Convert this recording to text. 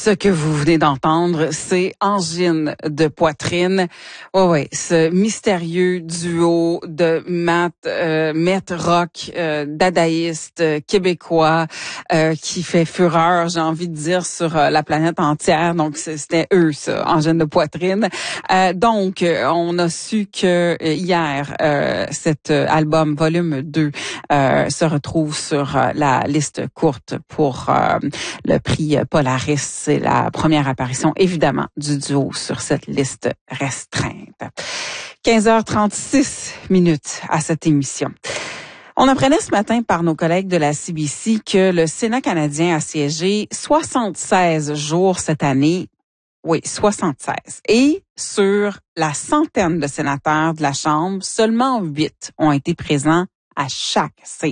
Ce que vous venez d'entendre, c'est Angine de poitrine. Ouais, ce mystérieux duo de math rock, dadaïste québécois qui fait fureur, j'ai envie de dire, sur la planète entière. Donc, c'était eux, ça, Angine de poitrine. Donc, on a su que hier, cet album volume 2 se retrouve sur la liste courte pour le prix Polaris. C'est la première apparition, évidemment, du duo sur cette liste restreinte. 15h36 à cette émission. On apprenait ce matin par nos collègues de la CBC que le Sénat canadien a siégé 76 jours cette année. Oui, 76. Et sur la centaine de sénateurs de la Chambre, seulement 8 ont été présents à chaque séance.